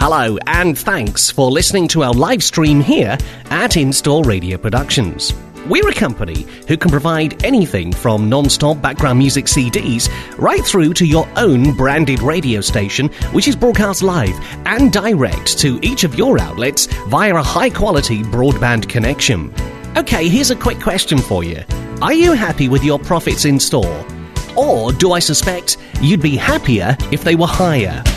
Hello, and thanks for listening to our live stream here at In-Store Radio Productions. We're a company who can provide anything from non-stop background music CDs right through to your own branded radio station, which is broadcast live and direct to each of your outlets via a high-quality broadband connection. Okay, here's a quick question for you. Are you happy with your profits in store? Or do I suspect you'd be happier if they were higher?